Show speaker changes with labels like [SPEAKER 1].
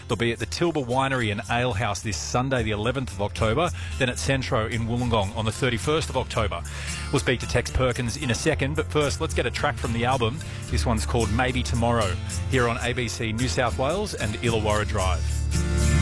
[SPEAKER 1] They'll be at the Tilba Winery and Ale House this Sunday, the 11th of October, then at Centro in Wollongong on the 31st of October. We'll speak to Tex Perkins in a second, but first, let's get a track from the album. This one's called Maybe Tomorrow, here on ABC New South Wales and Illawarra Drive.